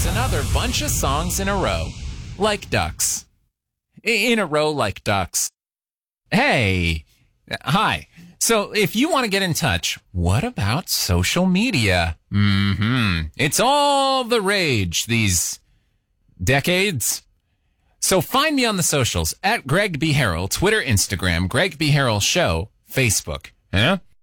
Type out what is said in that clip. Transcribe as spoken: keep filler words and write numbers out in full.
It's another bunch of songs in a row, like ducks. In a row like ducks. Hey, hi. So if you want to get in touch, what about social media? Mm-hmm. It's all the rage these decades. So find me on the socials at Greg B. Harrell, Twitter, Instagram, Greg B. Harrell Show, Facebook. Yeah?